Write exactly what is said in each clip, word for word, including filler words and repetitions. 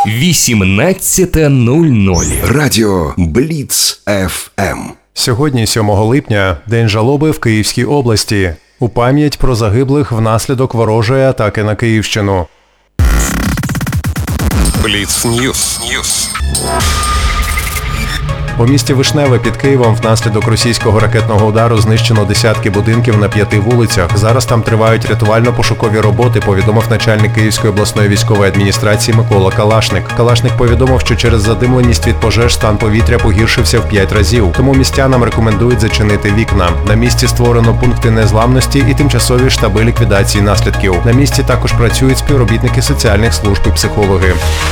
вісімнадцята нуль нуль. Радіо Бліц еф ем. Сьогодні, сьомого липня, День жалоби в Київській області. У пам'ять про загиблих внаслідок ворожої атаки на Київщину. Бліц Ньюс. У місті Вишневе під Києвом внаслідок російського ракетного удару знищено десятки будинків на п'яти вулицях. Зараз там тривають рятувально-пошукові роботи, повідомив начальник Київської обласної військової адміністрації Микола Калашник. Калашник повідомив, що через задимленість від пожеж стан повітря погіршився в п'ять разів. Тому містянам рекомендують зачинити вікна. На місці створено пункти незламності і тимчасові штаби ліквідації наслідків. На місці також працюють співробітники соціальних служб і психологи.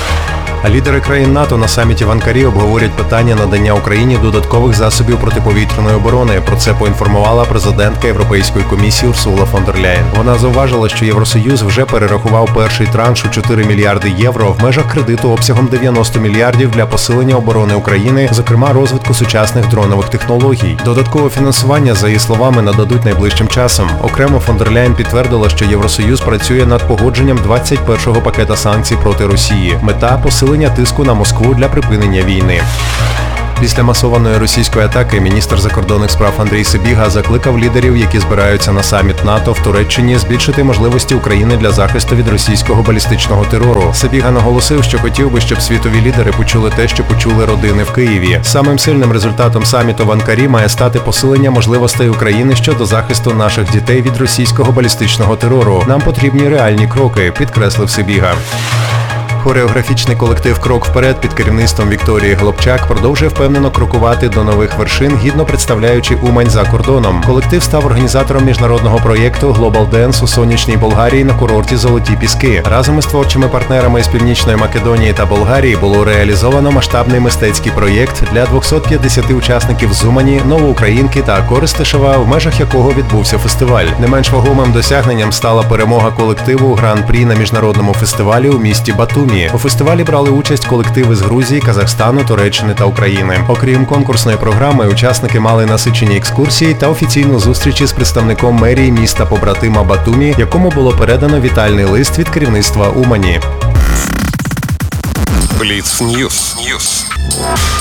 А лідери країн НАТО на саміті в Анкарі обговорять питання надання Україні додаткових засобів протиповітряної оборони. Про це поінформувала президентка Європейської комісії Урсула фон дер Ляєн. Вона зауважила, що Євросоюз вже перерахував перший транш у чотири мільярди євро в межах кредиту обсягом дев'яносто мільярдів для посилення оборони України, зокрема розвитку сучасних дронових технологій. Додаткове фінансування, за її словами, нададуть найближчим часом. Окремо фон дер Ляєн підтвердила, що Євросоюз працює над погодженням двадцять першого пакета санкцій проти Росії. Мета – посилення тиску на Москву для припинення війни. Після масованої російської атаки міністр закордонних справ Андрій Сибіга закликав лідерів, які збираються на саміт НАТО в Туреччині, збільшити можливості України для захисту від російського балістичного терору. Сибіга наголосив, що хотів би, щоб світові лідери почули те, що почули родини в Києві. Самим сильним результатом саміту в Анкарі має стати посилення можливостей України щодо захисту наших дітей від російського балістичного терору. Нам потрібні реальні кроки, підкреслив Сибіга. Хореографічний колектив «Крок вперед» під керівництвом Вікторії Глобчак продовжує впевнено крокувати до нових вершин, гідно представляючи Умань за кордоном. Колектив став організатором міжнародного проєкту Global Dance у сонячній Болгарії на курорті Золоті Піски. Разом із творчими партнерами з Північної Македонії та Болгарії було реалізовано масштабний мистецький проєкт для двохсот п'ятдесяти учасників з Умані, Новоукраїнки та Користишева, в межах якого відбувся фестиваль. Не менш вагомим досягненням стала перемога колективу Гран-прі на міжнародному фестивалі у місті Батумі. У фестивалі брали участь колективи з Грузії, Казахстану, Туреччини та України. Окрім конкурсної програми, учасники мали насичені екскурсії та офіційну зустріч із представником мерії міста-побратима Батумі, якому було передано вітальний лист від керівництва Умані. Бліц Ньюс.